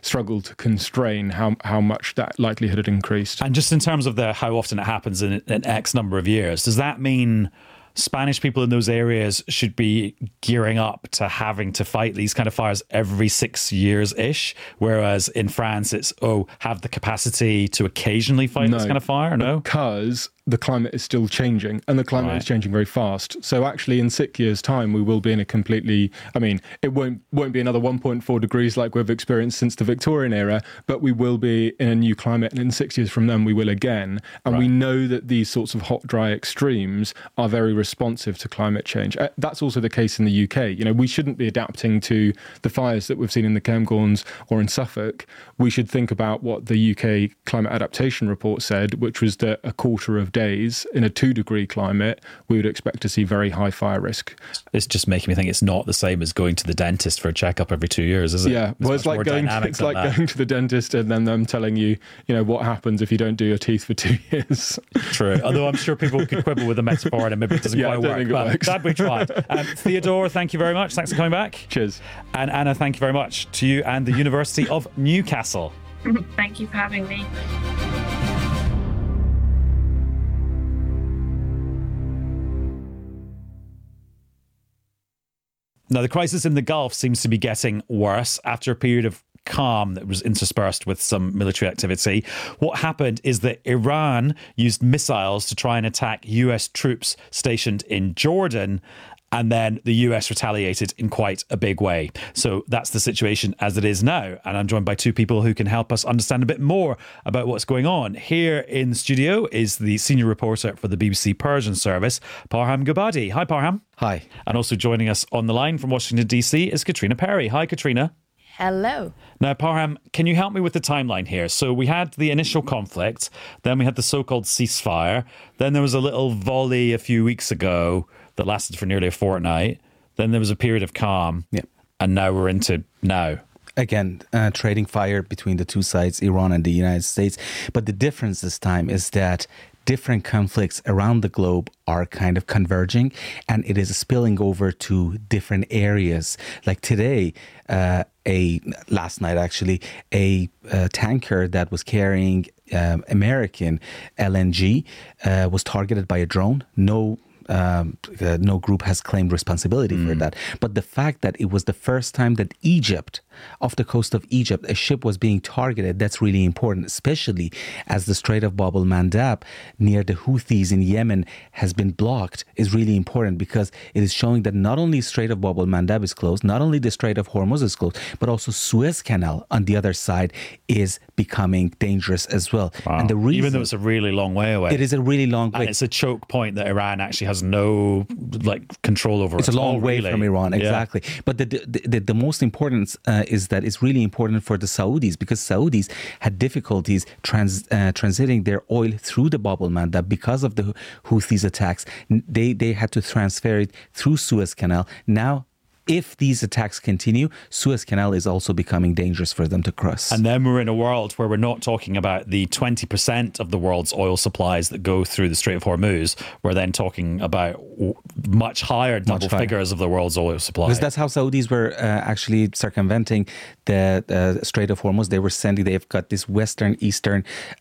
struggled to constrain how much that likelihood had increased. And just in terms of how often it happens in X number of years, does that mean Spanish people in those areas should be gearing up to having to fight these kind of fires every 6 years-ish, whereas in France it's, have the capacity to occasionally fight this kind of fire? No? Because the climate is still changing, and the climate is changing very fast. So actually in 6 years' time, we will be in a completely, it won't be another 1.4 degrees like we've experienced since the Victorian era, but we will be in a new climate, and in 6 years from then we will again. And we know that these sorts of hot, dry extremes are very responsive to climate change. That's also the case in the UK. We shouldn't be adapting to the fires that we've seen in the Cairngorms or in Suffolk. We should think about what the UK Climate Adaptation Report said, which was that a quarter of days in a 2-degree climate, we would expect to see very high fire risk. It's just making me think it's not the same as going to the dentist for a checkup every 2 years, is it? Yeah, it's like going to the dentist and then them telling you, what happens if you don't do your teeth for 2 years. True. Although I'm sure people could quibble with the metaphor and maybe it doesn't quite work. But glad we tried. Theodore, thank you very much. Thanks for coming back. Cheers. And Anna, thank you very much to you and the University of Newcastle. Thank you for having me. Now, the crisis in the Gulf seems to be getting worse after a period of calm that was interspersed with some military activity. What happened is that Iran used missiles to try and attack US troops stationed in Jordan, and then the US retaliated in quite a big way. So that's the situation as it is now. And I'm joined by two people who can help us understand a bit more about what's going on. Here in the studio is the senior reporter for the BBC Persian service, Parham Gubadi. Hi, Parham. Hi. And also joining us on the line from Washington, DC is Katrina Perry. Hi, Katrina. Hello. Now, Parham, can you help me with the timeline here? So we had the initial conflict, then we had the so-called ceasefire, then there was a little volley a few weeks ago that lasted for nearly a fortnight, then there was a period of calm, and now we're into now. Again, trading fire between the two sides, Iran and the United States. But the difference this time is that different conflicts around the globe are kind of converging, and it is spilling over to different areas. Like today, last night actually, a tanker that was carrying American LNG was targeted by a drone. No group has claimed responsibility for that. But the fact that it was the first time that off the coast of Egypt, a ship was being targeted, that's really important, especially as the Strait of Bab el-Mandab near the Houthis in Yemen has been blocked, is really important because it is showing that not only Strait of Bab el-Mandab is closed, not only the Strait of Hormuz is closed, but also Suez Canal on the other side is becoming dangerous as well. Wow. And the reason, even though it's a really long way away. It is a really long way. And it's a choke point that Iran actually has no control over. It's a long way really. From Iran, exactly. Yeah. But the most important is that it's really important for the Saudis, because Saudis had difficulties transiting their oil through the Bab el-Mandab because of the Houthis attacks. They had to transfer it through Suez Canal. Now, if these attacks continue, Suez Canal is also becoming dangerous for them to cross. And then we're in a world where we're not talking about the 20% of the world's oil supplies that go through the Strait of Hormuz. We're then talking about much higher figures of the world's oil supply. Because that's how Saudis were actually circumventing the Strait of Hormuz. They've got this east-west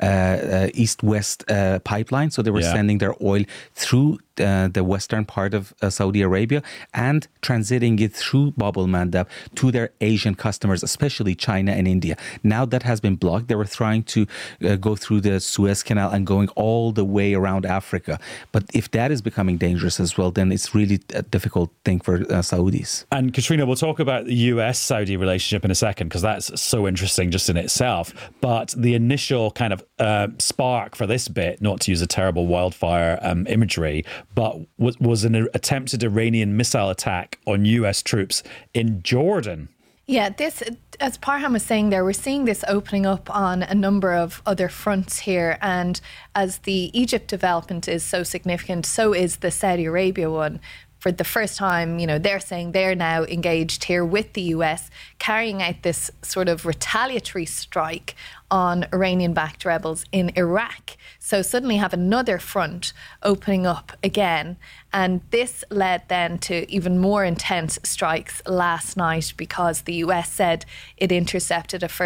pipeline. So they were sending their oil through the western part of Saudi Arabia and transiting it through Bab el-Mandab to their Asian customers, especially China and India. Now that has been blocked. They were trying to go through the Suez Canal and going all the way around Africa. But if that is becoming dangerous as well, then it's really a difficult thing for Saudis. And Katrina, we'll talk about the US-Saudi relationship in a second, because that's so interesting just in itself. But the initial kind of spark for this bit, not to use a terrible wildfire imagery, but was an attempted Iranian missile attack on US troops in Jordan. Yeah, this, as Parham was saying there, we're seeing this opening up on a number of other fronts here. And as the Egypt development is so significant, so is the Saudi Arabia one. For the first time, they're saying they're now engaged here with the US, carrying out this sort of retaliatory strike on Iranian-backed rebels in Iraq. So suddenly have another front opening up again. And this led then to even more intense strikes last night because the US said it intercepted a further